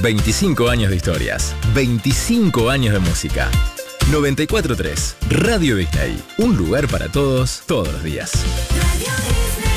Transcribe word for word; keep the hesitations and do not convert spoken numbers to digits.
veinticinco años de historias, veinticinco años de música. noventa y cuatro punto tres Radio Disney, un lugar para todos, todos los días. Radio Disney.